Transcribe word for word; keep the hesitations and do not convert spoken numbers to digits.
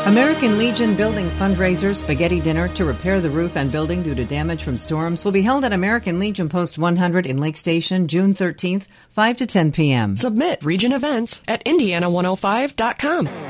American Legion Building Fundraiser Spaghetti Dinner to repair the roof and building due to damage from storms will be held at American Legion Post one hundred in Lake Station, June thirteenth, five to ten p.m. Submit Region Events at Indiana one oh five dot com.